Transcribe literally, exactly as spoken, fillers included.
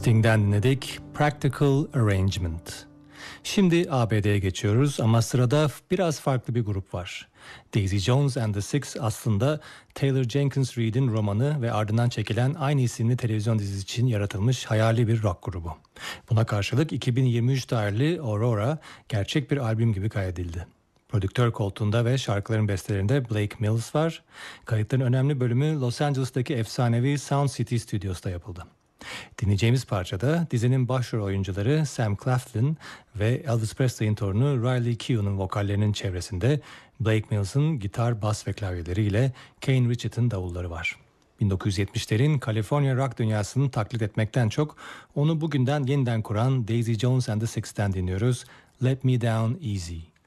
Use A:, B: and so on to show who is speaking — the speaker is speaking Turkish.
A: Sting'den dinledik Practical Arrangement. Şimdi A B D'ye geçiyoruz ama sırada biraz farklı bir grup var. Daisy Jones and the Six aslında Taylor Jenkins Reid'in romanı ve ardından çekilen aynı isimli televizyon dizisi için yaratılmış hayali bir rock grubu. Buna karşılık iki bin yirmi üç tarihli Aurora gerçek bir albüm gibi kaydedildi. Prodüktör koltuğunda ve şarkıların bestelerinde Blake Mills var. Kayıtların önemli bölümü Los Angeles'taki efsanevi Sound City Studios'ta yapıldı. Dinleyeceğimiz parçada dizinin başrol oyuncuları Sam Claflin ve Elvis Presley'in torunu Riley Keough'un vokallerinin çevresinde Blake Mills'ın gitar, bas ve klavyeleriyle Kane Richard'ın davulları var. bin dokuz yüz yetmişlerin California rock dünyasını taklit etmekten çok onu bugünden yeniden kuran Daisy Jones and the Six'ten dinliyoruz. Let Me Down Easy.